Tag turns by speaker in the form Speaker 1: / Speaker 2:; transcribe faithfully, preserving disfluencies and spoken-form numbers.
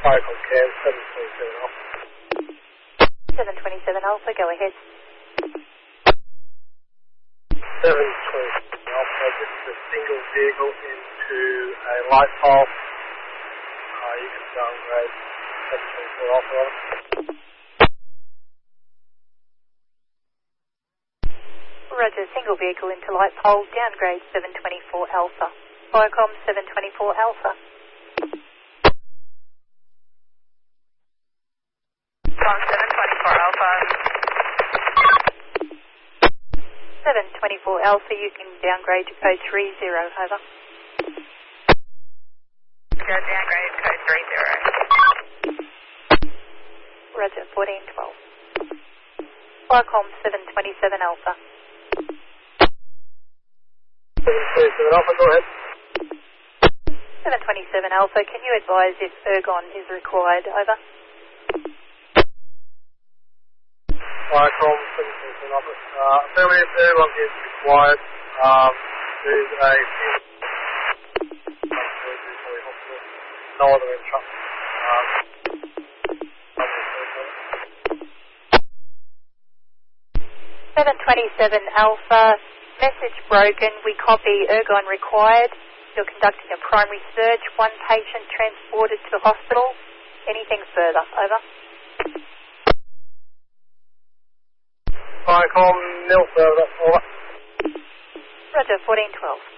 Speaker 1: Viacom Cam seven twenty-seven Alpha.
Speaker 2: seven twenty-seven Alpha, go ahead.
Speaker 1: seven twenty-seven Alpha, this is a single vehicle into a light pole. Uh, you can downgrade seven twenty-four Alpha.
Speaker 2: Roger, single vehicle into light pole, downgrade seven twenty-four Alpha. Viacom seven twenty-four Alpha.
Speaker 3: Viacom seven twenty-four Alpha.
Speaker 2: seven twenty-four Alpha, you can downgrade to code three zero, over.
Speaker 3: Roger, downgrade code three zero.
Speaker 2: Roger, fourteen twelve. Viacom seven twenty-seven Alpha.
Speaker 1: seven twenty-seven Alpha, go ahead.
Speaker 2: seven twenty-seven Alpha, can you advise if ergon is required, over?
Speaker 1: Viacom seven twenty-seven Alpha. Uh, apparently if ergon is required, um, there's a few no other interrupt. Um,
Speaker 2: seven twenty-seven Alpha, message broken, we copy ergon required. You're conducting a primary search, one patient transported to hospital. Anything further, over?
Speaker 1: Viacom nil further, over.
Speaker 2: Roger, fourteen twelve.